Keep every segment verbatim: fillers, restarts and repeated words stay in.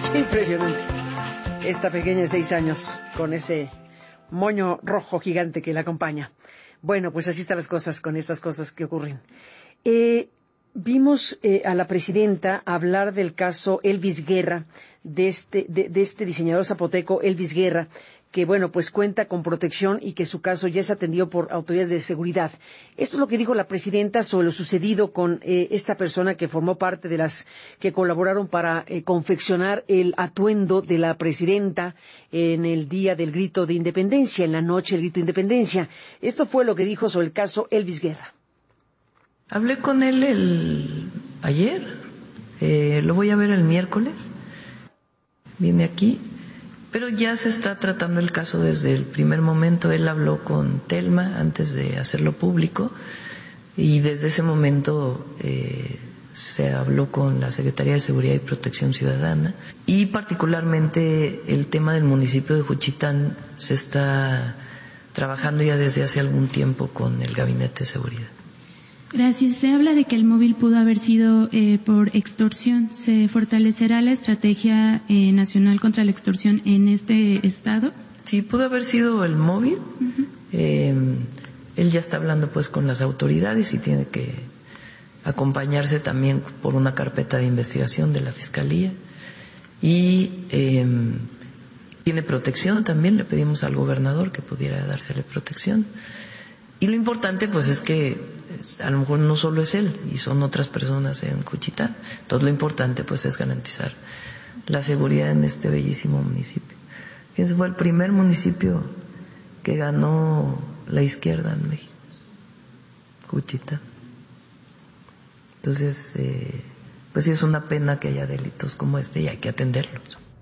Impresionante. Esta pequeña de seis años con ese moño rojo gigante que la acompaña. Bueno, pues así están las cosas con estas cosas que ocurren. Eh, vimos eh, a la presidenta hablar del caso Elvis Guerra, de este, de, de este diseñador zapoteco Elvis Guerra, que bueno, pues cuenta con protección y que su caso ya es atendido por autoridades de seguridad. Esto es lo que dijo la presidenta sobre lo sucedido con eh, esta persona que formó parte de las que colaboraron para eh, confeccionar el atuendo de la presidenta en el día del grito de independencia, en la noche del grito de independencia. Esto fue lo que dijo sobre el caso Elvis Guerra. Hablé con él el ayer, eh, lo voy a ver el miércoles, viene aquí. Pero ya se está tratando el caso desde el primer momento. Él habló con Telma antes de hacerlo público y desde ese momento eh, se habló con la Secretaría de Seguridad y Protección Ciudadana y particularmente el tema del municipio de Juchitán se está trabajando ya desde hace algún tiempo con el Gabinete de Seguridad. Gracias. Se habla de que el móvil pudo haber sido eh, por extorsión. ¿Se fortalecerá la estrategia eh, nacional contra la extorsión en este estado? Sí, pudo haber sido el móvil. Uh-huh. Eh, él ya está hablando pues con las autoridades y tiene que acompañarse también por una carpeta de investigación de la Fiscalía. Y eh, tiene protección también. Le pedimos al gobernador que pudiera dársele protección. Y lo importante pues es que a lo mejor no solo es él y son otras personas en Juchitán. Entonces lo importante pues es garantizar la seguridad en este bellísimo municipio. Ese fue el primer municipio que ganó la izquierda en México, Juchitán. Entonces eh, pues sí es una pena que haya delitos como este y hay que atenderlos.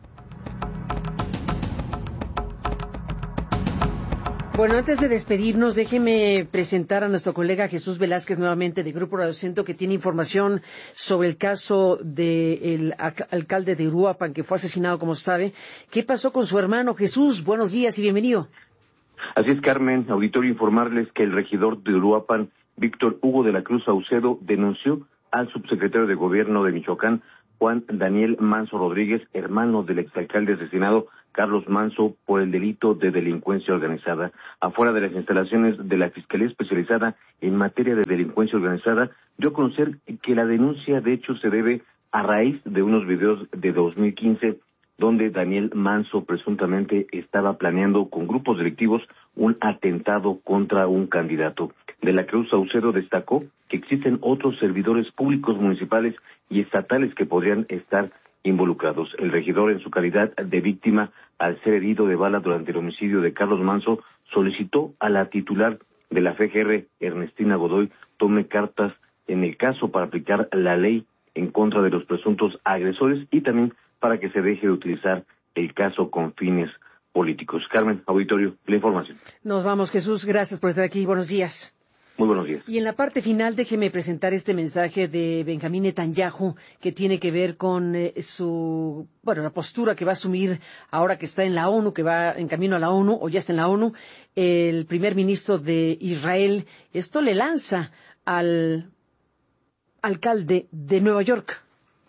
Bueno, antes de despedirnos, déjeme presentar a nuestro colega Jesús Velázquez nuevamente de Grupo Radio Centro, que tiene información sobre el caso del alcalde de Uruapan, que fue asesinado, como se sabe. ¿Qué pasó con su hermano? Jesús, buenos días y bienvenido. Así es, Carmen. Auditorio, informarles que el regidor de Uruapan, Víctor Hugo de la Cruz Saucedo, denunció al subsecretario de Gobierno de Michoacán, Juan Daniel Manso Rodríguez, hermano del exalcalde asesinado Carlos Manso, por el delito de delincuencia organizada. Afuera de las instalaciones de la Fiscalía Especializada en materia de delincuencia organizada, dio a conocer que la denuncia de hecho se debe a raíz de unos videos de dos mil quince, donde Daniel Manso presuntamente estaba planeando con grupos delictivos un atentado contra un candidato. De la Cruz Saucedo destacó que existen otros servidores públicos municipales y estatales que podrían estar involucrados. El regidor, en su calidad de víctima, al ser herido de bala durante el homicidio de Carlos Manso, solicitó a la titular de la F G R, Ernestina Godoy, tome cartas en el caso para aplicar la ley en contra de los presuntos agresores y también para que se deje de utilizar el caso con fines políticos. Carmen, auditorio, la información. Nos vamos, Jesús. Gracias por estar aquí. Buenos días. Muy buenos días. Y en la parte final, déjeme presentar este mensaje de Benjamín Netanyahu, que tiene que ver con eh, su, bueno, la postura que va a asumir ahora que está en la ONU, que va en camino a la ONU, o ya está en la ONU, el primer ministro de Israel. Esto le lanza al alcalde de Nueva York.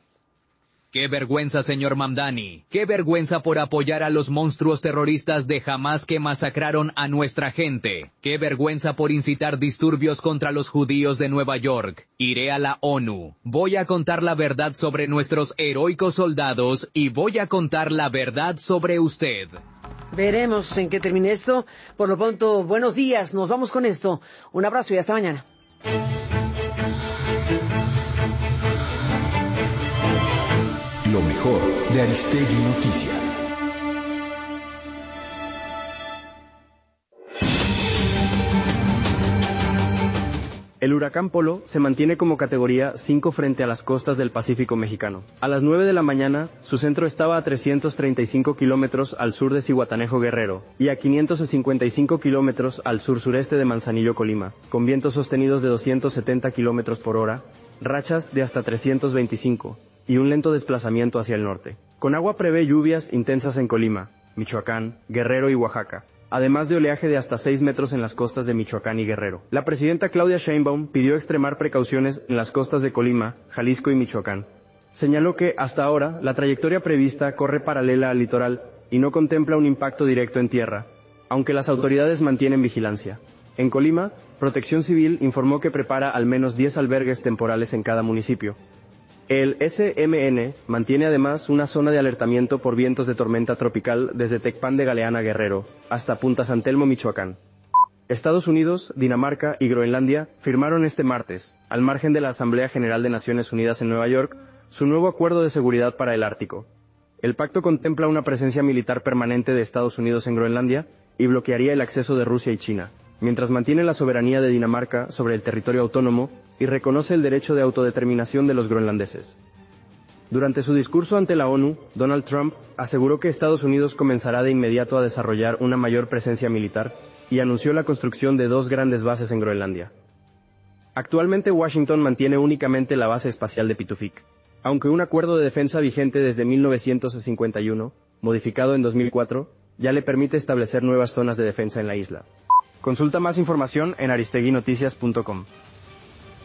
¡Qué vergüenza, señor Mamdani! ¡Qué vergüenza por apoyar a los monstruos terroristas de Hamás que masacraron a nuestra gente! ¡Qué vergüenza por incitar disturbios contra los judíos de Nueva York! Iré a la ONU. Voy a contar la verdad sobre nuestros heroicos soldados y voy a contar la verdad sobre usted. Veremos en qué termine esto. Por lo pronto, buenos días. Nos vamos con esto. Un abrazo y hasta mañana. Lo mejor de Aristegui Noticias. El huracán Polo se mantiene como categoría cinco frente a las costas del Pacífico mexicano. A las nueve de la mañana, su centro estaba a trescientos treinta y cinco kilómetros al sur de Zihuatanejo, Guerrero, y a quinientos cincuenta y cinco kilómetros al sur-sureste de Manzanillo, Colima, con vientos sostenidos de doscientos setenta kilómetros por hora, rachas de hasta trescientos veinticinco, y un lento desplazamiento hacia el norte. Conagua prevé lluvias intensas en Colima, Michoacán, Guerrero y Oaxaca, además de oleaje de hasta seis metros en las costas de Michoacán y Guerrero. La presidenta Claudia Sheinbaum pidió extremar precauciones en las costas de Colima, Jalisco y Michoacán, señaló que, hasta ahora, la trayectoria prevista corre paralela al litoral y no contempla un impacto directo en tierra, aunque las autoridades mantienen vigilancia. En Colima, Protección Civil informó que prepara al menos diez albergues temporales en cada municipio. El S M N mantiene además una zona de alertamiento por vientos de tormenta tropical desde Tecpan de Galeana, Guerrero, hasta Punta San Telmo, Michoacán. Estados Unidos, Dinamarca y Groenlandia firmaron este martes, al margen de la Asamblea General de Naciones Unidas en Nueva York, su nuevo acuerdo de seguridad para el Ártico. El pacto contempla una presencia militar permanente de Estados Unidos en Groenlandia y bloquearía el acceso de Rusia y China, mientras mantiene la soberanía de Dinamarca sobre el territorio autónomo y reconoce el derecho de autodeterminación de los groenlandeses. Durante su discurso ante la ONU, Donald Trump aseguró que Estados Unidos comenzará de inmediato a desarrollar una mayor presencia militar y anunció la construcción de dos grandes bases en Groenlandia. Actualmente Washington mantiene únicamente la base espacial de Pitufik, aunque un acuerdo de defensa vigente desde mil novecientos cincuenta y uno, modificado en dos mil cuatro, ya le permite establecer nuevas zonas de defensa en la isla. Consulta más información en aristegui noticias punto com.